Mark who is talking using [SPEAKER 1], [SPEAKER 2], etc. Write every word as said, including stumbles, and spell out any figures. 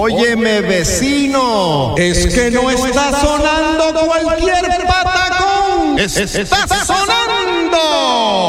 [SPEAKER 1] Óyeme, vecino, es que no está sonando cualquier patacón, está sonando